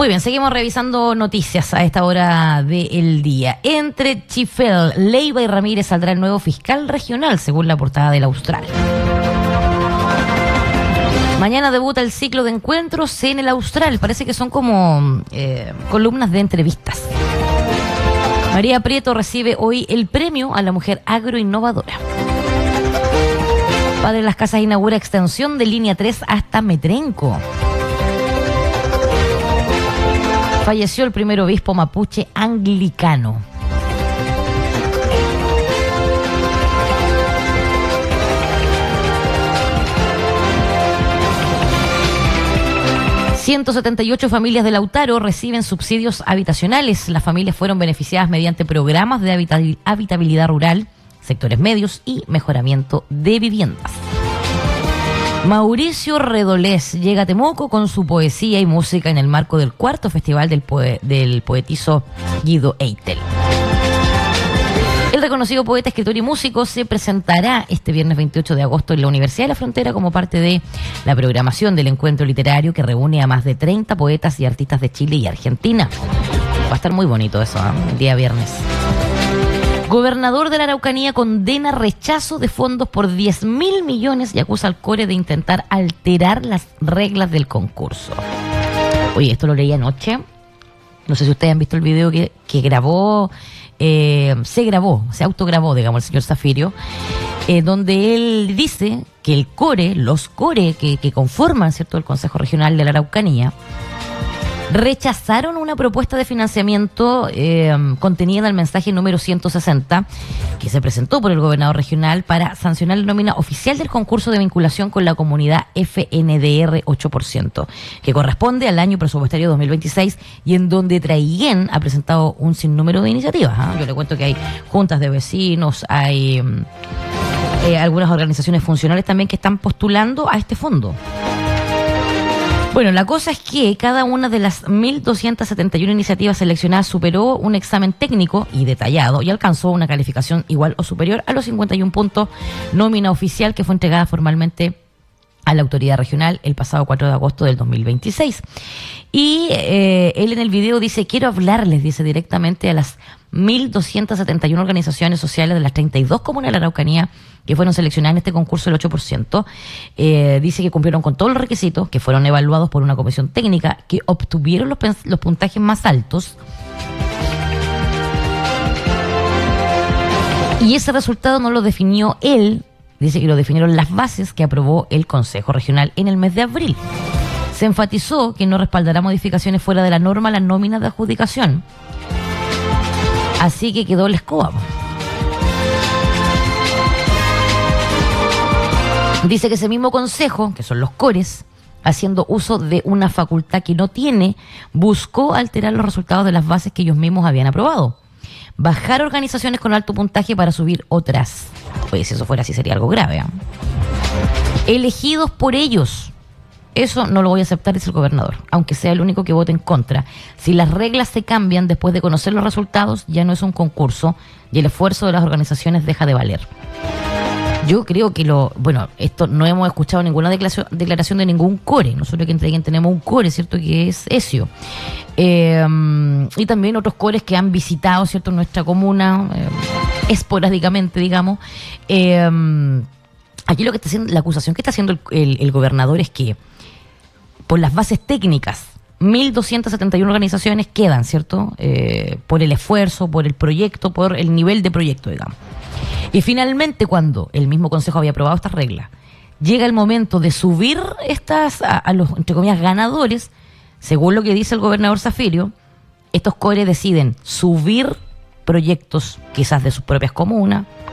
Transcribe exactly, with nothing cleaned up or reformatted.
Muy bien, seguimos revisando noticias a esta hora del día. Entre Chifel, Leiva y Ramírez saldrá el nuevo fiscal regional, según la portada del Austral. Mañana debuta el ciclo de encuentros en el Austral. Parece que son como eh, columnas de entrevistas. María Prieto recibe hoy el premio a la mujer agroinnovadora. Padre Las Casas inaugura extensión de línea tres hasta Metrenco. Falleció el primer obispo mapuche anglicano. ciento setenta y ocho familias de Lautaro reciben subsidios habitacionales. Las familias fueron beneficiadas mediante programas de habitabil- habitabilidad rural, sectores medios y mejoramiento de viviendas. Mauricio Redolés llega a Temuco con su poesía y música en el marco del cuarto festival del, poe- del poetizo Guido Eitel. El reconocido poeta, escritor y músico se presentará este viernes veintiocho de agosto en la Universidad de la Frontera como parte de la programación del encuentro literario que reúne a más de treinta poetas y artistas de Chile y Argentina. Va a estar muy bonito eso, ¿eh? El día viernes. Gobernador de la Araucanía condena rechazo de fondos por diez mil millones y acusa al CORE de intentar alterar las reglas del concurso. Oye, esto lo leí anoche. No sé si ustedes han visto el video que, que grabó... Eh, se grabó, se autograbó, digamos, el señor Zafirio, eh, donde él dice que el CORE, los CORE que, que conforman, ¿cierto?, el Consejo Regional de la Araucanía, rechazaron una propuesta de financiamiento eh, contenida en el mensaje número ciento sesenta que se presentó por el gobernador regional para sancionar la nómina oficial del concurso de vinculación con la comunidad F N D R ocho por ciento, que corresponde al año presupuestario dos mil veintiséis y en donde Traiguén ha presentado un sinnúmero de iniciativas. ¿eh? Yo le cuento que hay juntas de vecinos, hay eh, algunas organizaciones funcionales también que están postulando a este fondo. Bueno, la cosa es que cada una de las mil doscientas setenta y una iniciativas seleccionadas superó un examen técnico y detallado y alcanzó una calificación igual o superior a los cincuenta y un puntos, nómina oficial que fue entregada formalmente a la autoridad regional el pasado cuatro de agosto del dos mil veintiséis. Y eh, él en el video dice, quiero hablarles, dice, directamente a las mil doscientas setenta y una organizaciones sociales de las treinta y dos comunas de la Araucanía que fueron seleccionadas en este concurso del ocho por ciento. Eh, dice que cumplieron con todos los requisitos, que fueron evaluados por una comisión técnica, que obtuvieron los, los puntajes más altos. Y ese resultado no lo definió él, dice que lo definieron las bases que aprobó el Consejo Regional en el mes de abril. Se enfatizó que no respaldará modificaciones fuera de la norma a la nómina de adjudicación. Así que quedó la escoba. Dice que ese mismo consejo, que son los CORES, haciendo uso de una facultad que no tiene, buscó alterar los resultados de las bases que ellos mismos habían aprobado. Bajar organizaciones con alto puntaje para subir otras. Pues si eso fuera así sería algo grave. ¿eh? Elegidos por ellos. Eso no lo voy a aceptar, dice el gobernador, aunque sea el único que vote en contra. Si las reglas se cambian después de conocer los resultados, ya no es un concurso y el esfuerzo de las organizaciones deja de valer. Yo creo que lo... Bueno, esto no hemos escuchado ninguna declaración, declaración de ningún CORE. Nosotros que entre tenemos un CORE, ¿cierto?, que es ESIO. Eh, y también otros CORES que han visitado, ¿cierto?, nuestra comuna, eh, esporádicamente, digamos. Eh, aquí lo que está haciendo, la acusación que está haciendo el, el, el gobernador es que por las bases técnicas, mil doscientas setenta y una organizaciones quedan, ¿cierto?, eh, por el esfuerzo, por el proyecto, por el nivel de proyecto, digamos. Y finalmente, cuando el mismo Consejo había aprobado estas reglas, llega el momento de subir estas a, a los, entre comillas, ganadores, según lo que dice el gobernador Zafirio, estos CORE deciden subir proyectos quizás de sus propias comunas,